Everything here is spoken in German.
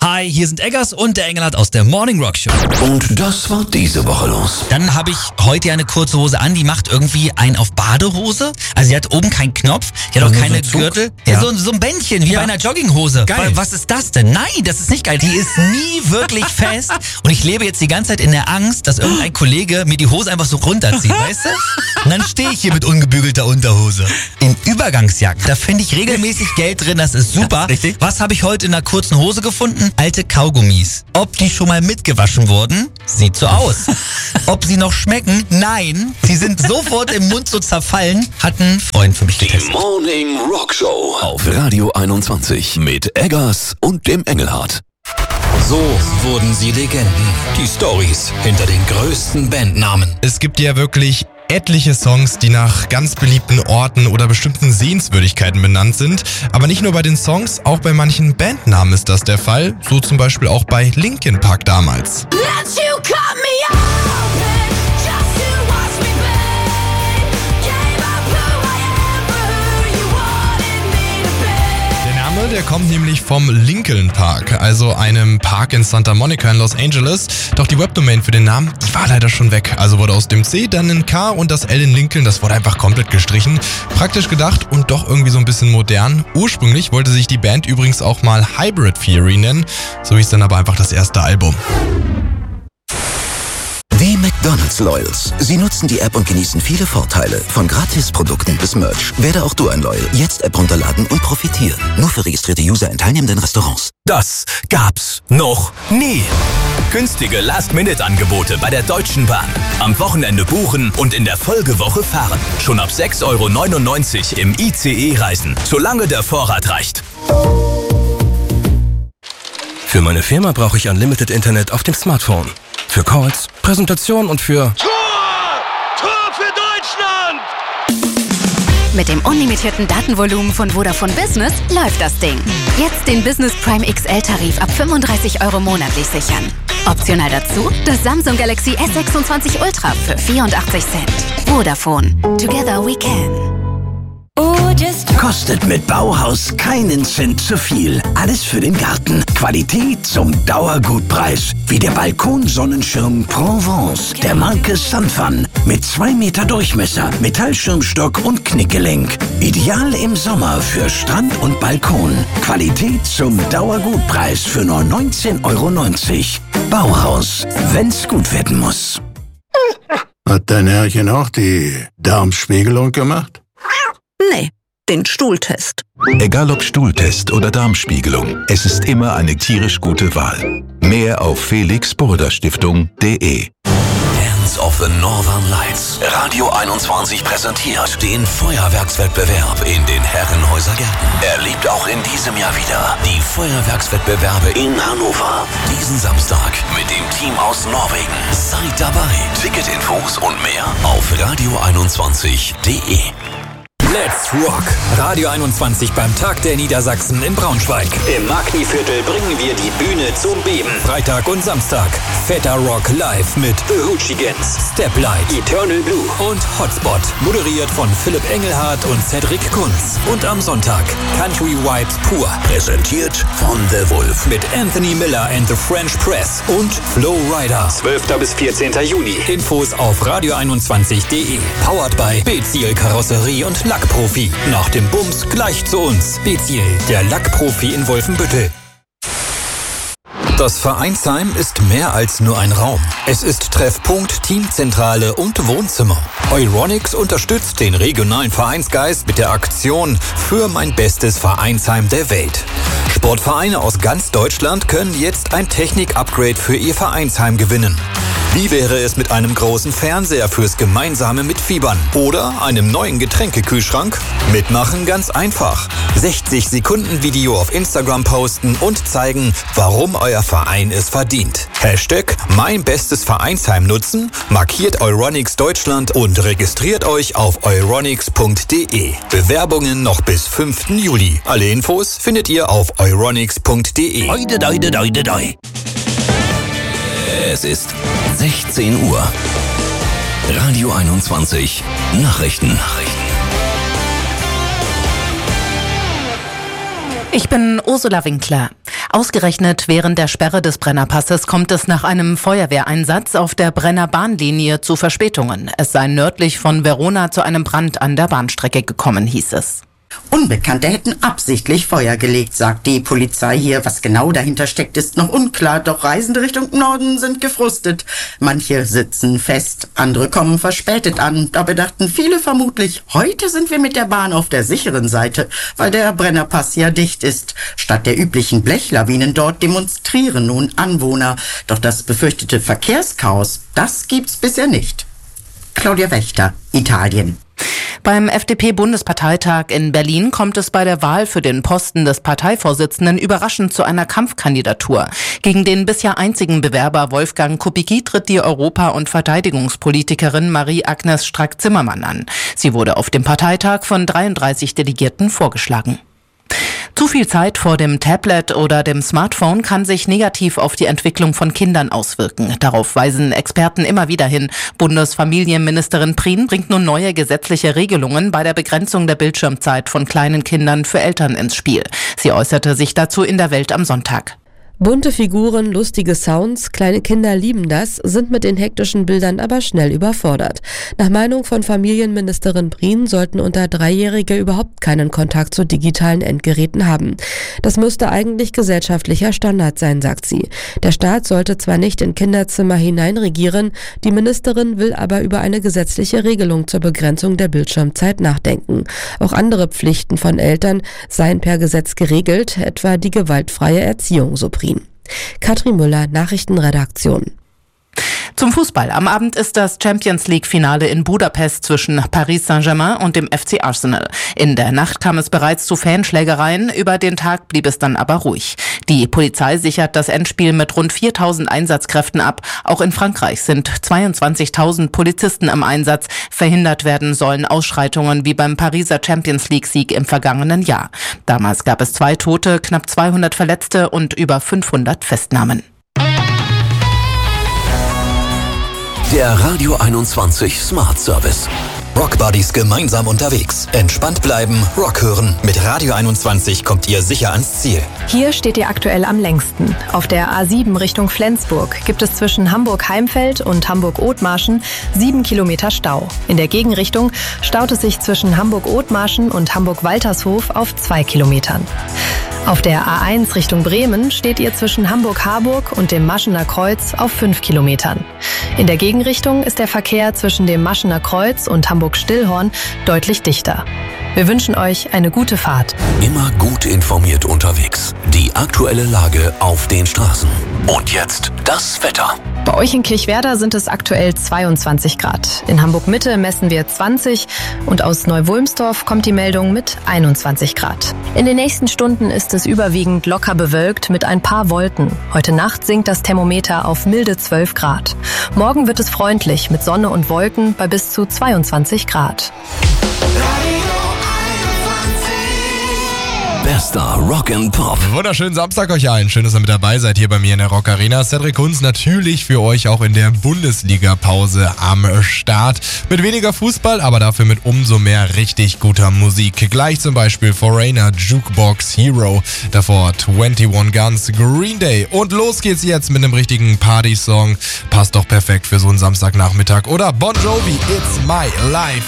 Hi, hier sind Eggers und der Engelhardt aus der Morning Rock Show. Und das war diese Woche los. Dann habe ich heute ja eine kurze Hose an, die macht irgendwie einen auf Badehose. Also sie hat oben keinen Knopf, die hat auch keine Gürtel. Ja, so ein Bändchen, wie bei einer Jogginghose. Geil. Was ist das denn? Nein, das ist nicht geil. Die ist nie wirklich fest. Und ich lebe jetzt die ganze Zeit in der Angst, dass irgendein Kollege mir die Hose einfach so runterzieht, weißt du? Und dann stehe ich hier mit ungebügelter Unterhose. In Übergangsjacken, da finde ich regelmäßig Geld drin, das ist super. Ja, richtig. Was habe ich heute in einer kurzen Hose gefunden? Alte Kaugummis. Ob die schon mal mitgewaschen wurden? Sieht so aus. Ob sie noch schmecken? Nein. Sie sind sofort im Mund so zerfallen. Hat ein Freund für mich Die getestet. Morning Rock Show auf Radio 21 mit Eggers und dem Engelhardt. So wurden sie Legenden. Die Storys hinter den größten Bandnamen. Es gibt ja wirklich etliche Songs, die nach ganz beliebten Orten oder bestimmten Sehenswürdigkeiten benannt sind. Aber nicht nur bei den Songs, auch bei manchen Bandnamen ist das der Fall. So zum Beispiel auch bei Linkin Park damals. Let you cut me open just to watch me bleed. Gave up who I am for who you wanted me to be. Der Name, der kommt nämlich vom Lincoln Park, also einem Park in Santa Monica in Los Angeles. Doch die Webdomain für den Namen, die war leider schon weg. Also wurde aus dem C dann ein K und das L in Lincoln, das wurde einfach komplett gestrichen. Praktisch gedacht und doch irgendwie so ein bisschen modern. Ursprünglich wollte sich die Band übrigens auch mal Hybrid Theory nennen. So hieß dann aber einfach das erste Album. Die McDonald's Loyals. Sie nutzen die App und genießen viele Vorteile. Von Gratisprodukten bis Merch. Werde auch du ein Loyal. Jetzt App runterladen und profitieren. Nur für registrierte User in teilnehmenden Restaurants. Das gab's noch nie. Günstige Last-Minute-Angebote bei der Deutschen Bahn. Am Wochenende buchen und in der Folgewoche fahren. Schon ab 6,99 € im ICE reisen, solange der Vorrat reicht. Für meine Firma brauche ich Unlimited Internet auf dem Smartphone. Für Calls, Präsentation und für... Tor für Deutschland! Mit dem unlimitierten Datenvolumen von Vodafone Business läuft das Ding. Jetzt den Business Prime XL-Tarif ab 35 € monatlich sichern. Optional dazu das Samsung Galaxy S26 Ultra für 84 Cent. Vodafone. Together we can. Kostet mit Bauhaus keinen Cent zu viel. Alles für den Garten. Qualität zum Dauergutpreis. Wie der Balkonsonnenschirm Provence der Marke Sunfun. Mit 2 Meter Durchmesser, Metallschirmstock und Knickgelenk. Ideal im Sommer für Strand und Balkon. Qualität zum Dauergutpreis für nur 19,90 €. Bauhaus, wenn's gut werden muss. Hat dein Herrchen auch die Darmspiegelung gemacht? Nee, den Stuhltest. Egal ob Stuhltest oder Darmspiegelung, es ist immer eine tierisch gute Wahl. Mehr auf felixburderstiftung.de. Hands of the Northern Lights. Radio 21 präsentiert den Feuerwerkswettbewerb in den Herrenhäuser Gärten. Erlebt auch in diesem Jahr wieder die Feuerwerkswettbewerbe in Hannover. Diesen Samstag mit dem Team aus Norwegen. Seid dabei. Ticketinfos und mehr auf radio21.de. Let's Rock! Radio 21 beim Tag der Niedersachsen in Braunschweig. Im Magni-Viertel bringen wir die Bühne zum Beben. Freitag und Samstag. Fetter Rock live mit The Hoochigans, Steplight, Eternal Blue und Hotspot. Moderiert von Philipp Engelhardt und Cedric Kunz. Und am Sonntag Country Vibes pur. Präsentiert von The Wolf. Mit Anthony Miller and the French Press und Flow Rider. 12. bis 14. Juni. Infos auf radio21.de. Powered by Beziel Karosserie und Lackprofi. Nach dem Bums gleich zu uns. Beziel, der Lackprofi in Wolfenbüttel. Das Vereinsheim ist mehr als nur ein Raum. Es ist Treffpunkt, Teamzentrale und Wohnzimmer. Euronics unterstützt den regionalen Vereinsgeist mit der Aktion für mein bestes Vereinsheim der Welt. Sportvereine aus ganz Deutschland können jetzt ein Technik-Upgrade für ihr Vereinsheim gewinnen. Wie wäre es mit einem großen Fernseher fürs gemeinsame Mitfiebern oder einem neuen Getränkekühlschrank? Mitmachen ganz einfach. 60 Sekunden Video auf Instagram posten und zeigen, warum euer Verein es verdient. Hashtag mein bestes Vereinsheim nutzen, markiert Euronics Deutschland und registriert euch auf euronics.de. Bewerbungen noch bis 5. Juli. Alle Infos findet ihr auf euronics.de. Es ist 16 Uhr. Radio 21 Nachrichten. Ich bin Ursula Winkler. Ausgerechnet während der Sperre des Brennerpasses kommt es nach einem Feuerwehreinsatz auf der Brenner Bahnlinie zu Verspätungen. Es sei nördlich von Verona zu einem Brand an der Bahnstrecke gekommen, hieß es. Unbekannte hätten absichtlich Feuer gelegt, sagt die Polizei hier. Was genau dahinter steckt, ist noch unklar. Doch Reisende Richtung Norden sind gefrustet. Manche sitzen fest, andere kommen verspätet an. Dabei dachten viele vermutlich, heute sind wir mit der Bahn auf der sicheren Seite, weil der Brennerpass ja dicht ist. Statt der üblichen Blechlawinen dort demonstrieren nun Anwohner. Doch das befürchtete Verkehrschaos, das gibt's bisher nicht. Claudia Wächter, Italien. Beim FDP-Bundesparteitag in Berlin kommt es bei der Wahl für den Posten des Parteivorsitzenden überraschend zu einer Kampfkandidatur. Gegen den bisher einzigen Bewerber Wolfgang Kubicki tritt die Europa- und Verteidigungspolitikerin Marie-Agnes Strack-Zimmermann an. Sie wurde auf dem Parteitag von 33 Delegierten vorgeschlagen. Zu viel Zeit vor dem Tablet oder dem Smartphone kann sich negativ auf die Entwicklung von Kindern auswirken. Darauf weisen Experten immer wieder hin. Bundesfamilienministerin Prien bringt nun neue gesetzliche Regelungen bei der Begrenzung der Bildschirmzeit von kleinen Kindern für Eltern ins Spiel. Sie äußerte sich dazu in der Welt am Sonntag. Bunte Figuren, lustige Sounds, kleine Kinder lieben das, sind mit den hektischen Bildern aber schnell überfordert. Nach Meinung von Familienministerin Prien sollten unter 3-Jährige überhaupt keinen Kontakt zu digitalen Endgeräten haben. Das müsste eigentlich gesellschaftlicher Standard sein, sagt sie. Der Staat sollte zwar nicht in Kinderzimmer hineinregieren, die Ministerin will aber über eine gesetzliche Regelung zur Begrenzung der Bildschirmzeit nachdenken. Auch andere Pflichten von Eltern seien per Gesetz geregelt, etwa die gewaltfreie Erziehung, so Prien. Katrin Müller, Nachrichtenredaktion. Zum Fußball. Am Abend ist das Champions-League-Finale in Budapest zwischen Paris Saint-Germain und dem FC Arsenal. In der Nacht kam es bereits zu Fanschlägereien, über den Tag blieb es dann aber ruhig. Die Polizei sichert das Endspiel mit rund 4.000 Einsatzkräften ab. Auch in Frankreich sind 22.000 Polizisten im Einsatz. Verhindert werden sollen Ausschreitungen wie beim Pariser Champions-League-Sieg im vergangenen Jahr. Damals gab es 2 Tote, knapp 200 Verletzte und über 500 Festnahmen. Der Radio 21 Smart Service. Rockbuddies gemeinsam unterwegs. Entspannt bleiben, Rock hören. Mit Radio 21 kommt ihr sicher ans Ziel. Hier steht ihr aktuell am längsten. Auf der A7 Richtung Flensburg gibt es zwischen Hamburg-Heimfeld und Hamburg-Othmarschen 7 Kilometer Stau. In der Gegenrichtung staut es sich zwischen Hamburg-Othmarschen und Hamburg-Waltershof auf 2 Kilometern. Auf der A1 Richtung Bremen steht ihr zwischen Hamburg-Harburg und dem Maschener Kreuz auf 5 Kilometern. In der Gegenrichtung ist der Verkehr zwischen dem Maschener Kreuz und Hamburg-Stillhorn deutlich dichter. Wir wünschen euch eine gute Fahrt. Immer gut informiert unterwegs. Die aktuelle Lage auf den Straßen. Und jetzt das Wetter. Bei euch in Kirchwerder sind es aktuell 22 Grad. In Hamburg-Mitte messen wir 20 und aus Neu-Wulmsdorf kommt die Meldung mit 21 Grad. In den nächsten Stunden ist es überwiegend locker bewölkt mit ein paar Wolken. Heute Nacht sinkt das Thermometer auf milde 12 Grad. Morgen wird es freundlich mit Sonne und Wolken bei bis zu 22 Grad. Bester Rock and Pop. Wunderschönen Samstag euch allen. Schön, dass ihr mit dabei seid hier bei mir in der Rock Arena. Cedric Kunz natürlich für euch auch in der Bundesliga-Pause am Start. Mit weniger Fußball, aber dafür mit umso mehr richtig guter Musik. Gleich zum Beispiel Foreigner, Jukebox Hero. Davor 21 Guns, Green Day. Und los geht's jetzt mit einem richtigen Party-Song. Passt doch perfekt für so einen Samstagnachmittag. Oder Bon Jovi, It's My Life.